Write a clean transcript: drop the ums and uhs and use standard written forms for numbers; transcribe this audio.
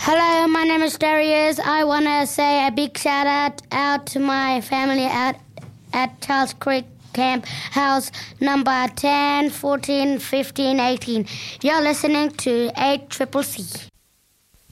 Hello, my name is Darius. I want to say a big shout out to my family at Charles Creek Camp House number 10, 14, 15, 18. You're listening to 8CCC.